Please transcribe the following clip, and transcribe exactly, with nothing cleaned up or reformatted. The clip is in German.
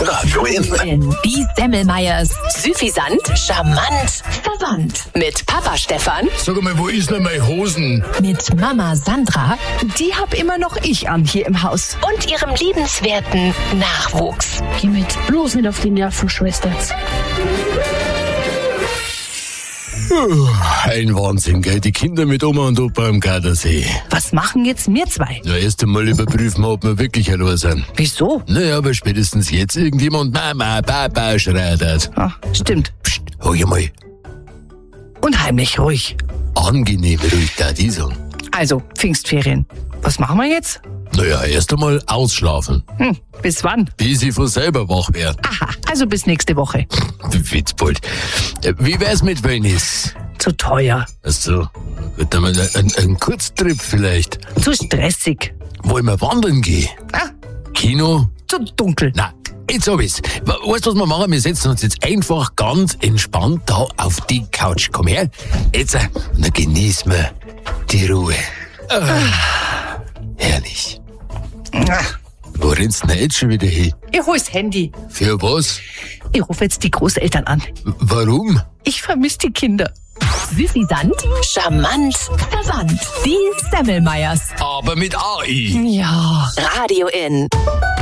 Radio In. Die Semmelmeyers. Süffisant, charmant, verwandt. Mit Papa Stefan. Sag mal, wo ist denn meine Hosen? Mit Mama Sandra. Die hab immer noch ich an hier im Haus. Und ihrem liebenswerten Nachwuchs. Geh mit bloß nicht auf die Nerven, Schwester. Ein Wahnsinn, gell? Die Kinder mit Oma und Opa am Gardasee. Was machen jetzt wir zwei? Na, erst einmal überprüfen wir, ob wir wirklich allein sind. Wieso? Naja, aber spätestens jetzt irgendjemand Mama, Papa schreit hat. Ah, stimmt. Psst, hol ich mal. Und heimlich ruhig. Angenehm ruhig, da die sagen. Also, Pfingstferien. Was machen wir jetzt? Naja, erst einmal ausschlafen. Hm, bis wann? Bis ich von selber wach werde. Aha, also bis nächste Woche. Witzbold. Wie wär's mit Venice? Zu teuer. Ach so, gut, dann mal ein, ein Kurztrip vielleicht. Zu stressig. Wollen wir wandern gehen? Ah, Kino? zu dunkel. Na, jetzt hab ich's. Weißt du, was wir machen? Wir setzen uns jetzt einfach ganz entspannt da auf die Couch. Komm her. Jetzt, äh, dann genießen wir die Ruhe. Ah, herrlich. Ah, Wo rennst du denn jetzt schon wieder hin? ich hol's Handy. Für was? Ich rufe jetzt die Großeltern an. W- Warum? Ich vermisse die Kinder. Süffisant, charmant, verwandt. Die Semmelmeyers. Aber mit A I. Ja. Radio In.